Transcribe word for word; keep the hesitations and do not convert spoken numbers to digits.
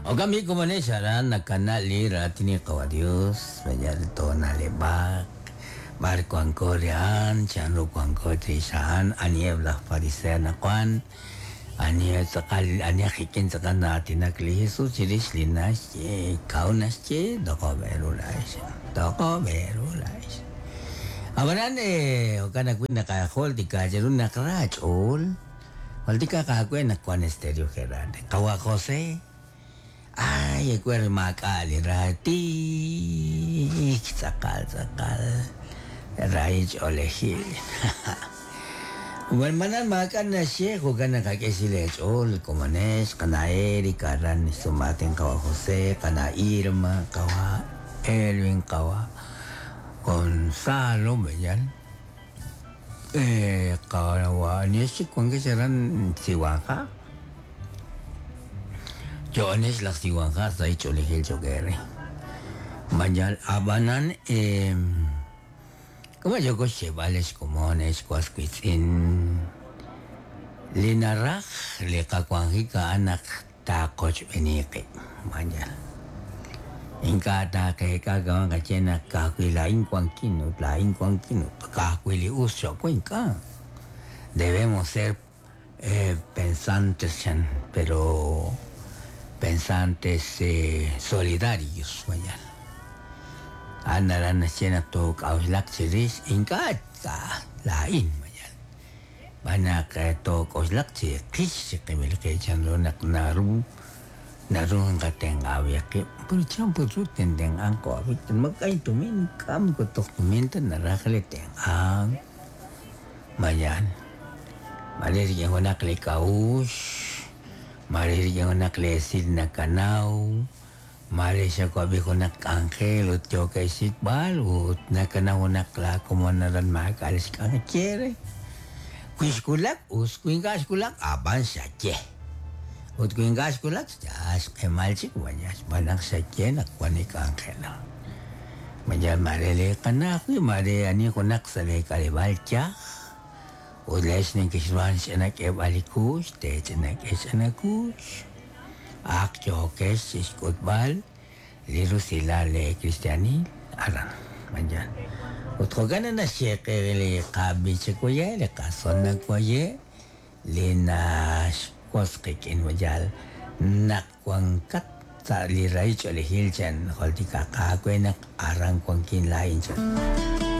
O kami kumanesaran nakanali ratini kawadios banyar to nalebak barko ang korean chanro ko ang kodrisan anieblah parisaya nakwan ania sakal ania kikin sakan natin naklihiso chiris linas che kaunas che doko berulais doko berulais abanan eh o kana kuin nakahol di kajerun nakrachol wal di kakakwen nakwan stereo kerade kawa kose ay kuwer makali rati sakal sakal Raij olehil. Umalmanan makan na siya kung ka nakakisilet ol, kumanes, kana Erika, ran sumating kawa Jose, kana Irma, kawa Elwin, kawa Gonzalo, ba yan? Eh, kawa niya siya kung kasiran siwaka. Jones lang siwaka sa icholehil chogere. Manjal abanan, eh, como yo coche vales comunes cuasquitzin linaraj le cacuanjica anak tacoch benique mañana inca ta que cagaban cachena cacuila incuanquino la incuanquino cacuili uso cuenca debemos ser eh, pensantes pero pensantes eh, solidarios mañana Anaran na siya na to kauslak siris ingkat ka lain mayan. Banak to kauslak si kis si kemil kay chan lo nak naru naru ang kateng awyak ke purcham purut tendeng angko abit magkay tumin kam ko to tumintan narakali teng ang mayan. Maleri yang nak le kaus maleri yang nak le sid na kanaw Malaysia ko abi ko nak angkel ut yo kay sikbal ut nakanaw nakla kumanaran makalis ka kere kuis kulak us kuingas kulak aban sa che ut kuingas kulak jas kemal sik wanyas banang sa che nakwani ka angkel Manja marele kana ku mare ani ko nak sale kale balcha ut les ning kiswan sena ke balikus te sena ke sena kus Ak jokes is football, liru sila le Cristiani, aran, manjan. Utro gana na siya kaya le kabi siya kuya, le kason na kuya, le na koskikin wajal, nakwang kat sa liray siya le hilchan, kol di kakakwe nak arang kwang kinlain siya.